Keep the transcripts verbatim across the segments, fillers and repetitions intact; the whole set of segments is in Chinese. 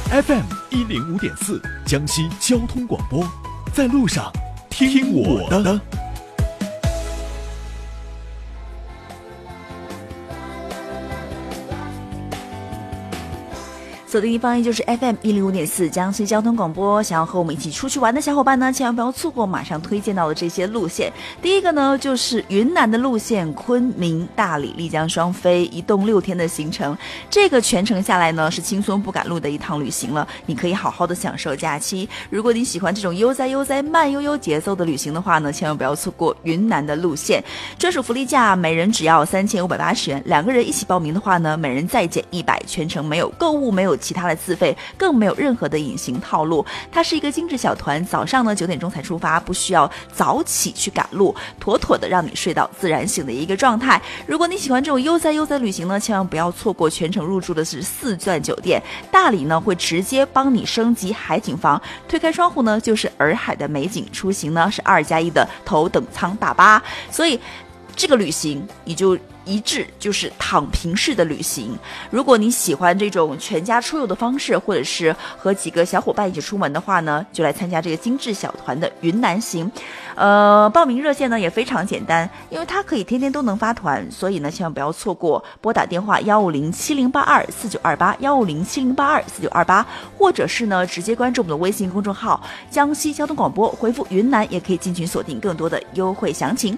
F M 一零五点四，江西交通广播，在路上听我的。 锁定地方就是 F M 一零五点四江西交通广播。想要和我们一起出去玩的小伙伴呢，千万不要错过马上推荐到的这些路线。第一个呢，就是云南的路线，昆明、大理、丽江双飞，一共六天的行程。这个全程下来呢，是轻松不赶路的一趟旅行了，你可以好好的享受假期。如果你喜欢这种悠哉悠哉、慢悠悠节奏的旅行的话呢，千万不要错过云南的路线。专属福利价，每人只要三千五百八十元，两个人一起报名的话呢，每人再减一百，全程没有购物，没有其他的自费，更没有任何的隐形套路。它是一个精致小团，早上呢九点钟才出发，不需要早起去赶路，妥妥的让你睡到自然醒的一个状态。如果你喜欢这种悠哉悠哉旅行呢，千万不要错过全程入住的是四钻酒店。大理呢会直接帮你升级海景房，推开窗户呢就是洱海的美景，出行呢是二加一的头等舱大巴，所以这个旅行你就一致就是躺平式的旅行。如果你喜欢这种全家出游的方式，或者是和几个小伙伴一起出门的话呢，就来参加这个精致小团的云南行。呃，报名热线呢也非常简单，因为它可以天天都能发团，所以呢千万不要错过，拨打电话幺五零七零八二四九二八幺五零七零八二四九二八，或者是呢直接关注我们的微信公众号江西交通广播，回复云南也可以进群锁定更多的优惠详情。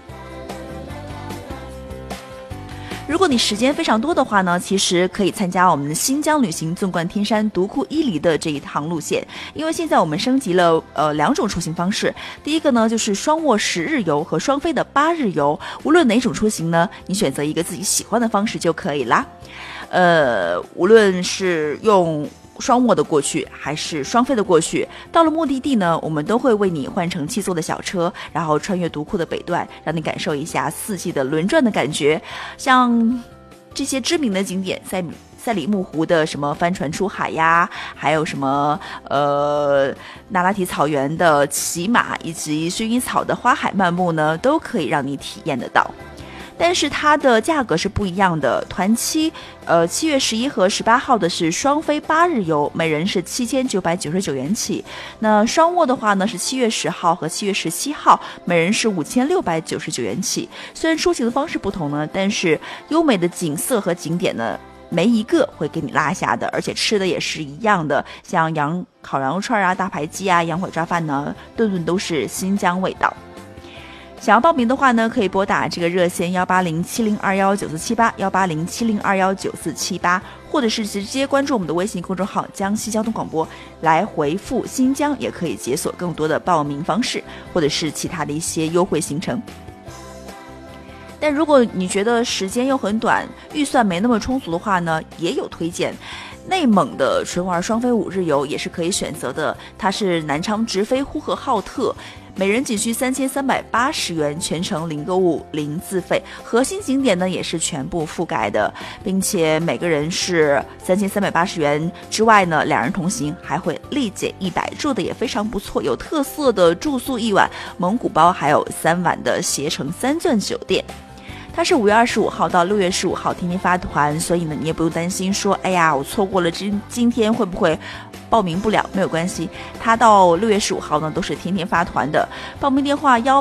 如果你时间非常多的话呢，其实可以参加我们的新疆旅行纵贯天山独库伊犁的这一趟路线。因为现在我们升级了呃两种出行方式，第一个呢就是双卧十日游和双飞的八日游，无论哪种出行呢，你选择一个自己喜欢的方式就可以啦。呃，无论是用双卧的过去还是双飞的过去，到了目的地呢，我们都会为你换成七座的小车，然后穿越独库的北段，让你感受一下四季的轮转的感觉。像这些知名的景点，在赛里木湖的什么帆船出海呀，还有什么呃那拉提草原的骑马，以及薰衣草的花海漫步呢，都可以让你体验得到。但是它的价格是不一样的，团期呃七月十一和十八号的是双飞八日游，每人是七千九百九十九元起。那双卧的话呢是七月十号和七月十七号，每人是五千六百九十九元起。虽然出行的方式不同呢，但是优美的景色和景点呢没一个会给你落下的，而且吃的也是一样的，像羊烤羊肉串啊、大排鸡啊、羊腿抓饭呢，顿顿都是新疆味道。想要报名的话呢，可以拨打这个热线幺八零七零二幺九四七八幺八零七零二幺九四七八，或者是直接关注我们的微信公众号江西交通广播，来回复新疆，也可以解锁更多的报名方式，或者是其他的一些优惠行程。但如果你觉得时间又很短，预算没那么充足的话呢，也有推荐。内蒙的纯玩双飞五日游也是可以选择的，它是南昌直飞呼和浩特，每人仅需三千三百八十元，全程零购物零自费，核心景点呢也是全部覆盖的，并且每个人是三千三百八十元之外呢，两人同行还会立减一百，住的也非常不错，有特色的住宿一晚，蒙古包，还有三晚的携程三钻酒店。它是五月二十五号到六月十五号天天发团，所以呢你也不用担心说哎呀我错过了今今天会不会报名不了，没有关系，它到六月十五号呢都是天天发团的。报名电话幺